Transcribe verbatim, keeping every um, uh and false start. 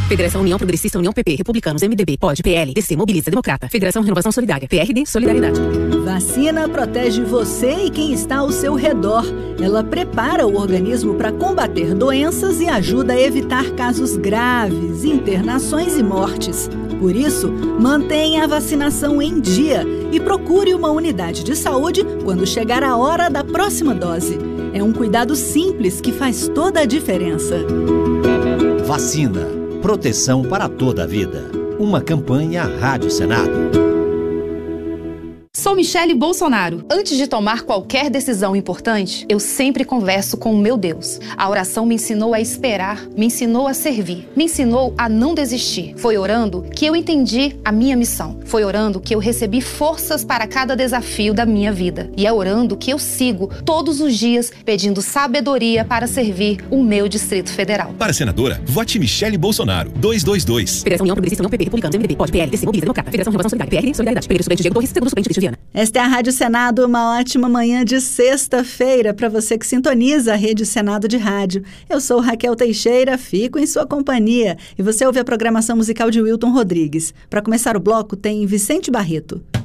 Federação União Progressista, União P P, Republicanos, M D B, P O D, P L, D C, Mobiliza, Democrata. Federação Renovação Solidária, P R D, Solidariedade. Vacina protege você e quem está ao seu redor. Ela prepara o organismo para combater doenças e ajuda a evitar casos graves, internações e mortes. Por isso, mantenha a vacinação em dia e procure uma unidade de saúde quando chegar a hora da próxima dose. É um cuidado simples que faz toda a diferença. Vacina. Proteção para toda a vida. Uma campanha Rádio Senado. Sou Michele Bolsonaro. Antes de tomar qualquer decisão importante, eu sempre converso com o meu Deus. A oração me ensinou a esperar, me ensinou a servir, me ensinou a não desistir. Foi orando que eu entendi a minha missão. Foi orando que eu recebi forças para cada desafio da minha vida. E é orando que eu sigo todos os dias pedindo sabedoria para servir o meu Distrito Federal. Para senadora, vote Michele Bolsonaro. dois dois dois. Federação União Progressista, União P P, Republicanos, M D B, P O D, P L, D C, Mobiliza, Democrata. Federação Renovação Solidária, P R D, Solidariedade. Primeiro estudante Diego Torres, segundo suplente Cristian Viana. Esta é a Rádio Senado, uma ótima manhã de sexta-feira para você que sintoniza a Rede Senado de Rádio. Eu sou Raquel Teixeira, fico em sua companhia e você ouve a programação musical de Wilton Rodrigues. Para começar o bloco tem Vicente Barreto.